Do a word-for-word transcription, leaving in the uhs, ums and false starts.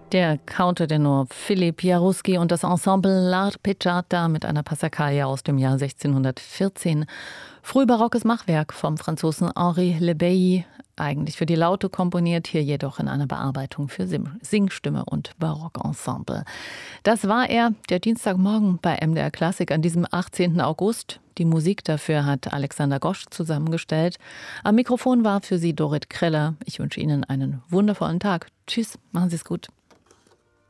Der Countertenor Philipp Jaroussky und das Ensemble L'Arpeggiata mit einer Passacaglia aus dem Jahr sechzehnhundertvierzehn. Frühbarockes Machwerk vom Franzosen Henri Le Bailly, eigentlich für die Laute komponiert, hier jedoch in einer Bearbeitung für Singstimme und Barockensemble. Das war er, der Dienstagmorgen bei M D R Klassik an diesem achtzehnten August. Die Musik dafür hat Alexander Gosch zusammengestellt. Am Mikrofon war für Sie Dorit Kreller. Ich wünsche Ihnen einen wundervollen Tag. Tschüss, machen Sie es gut.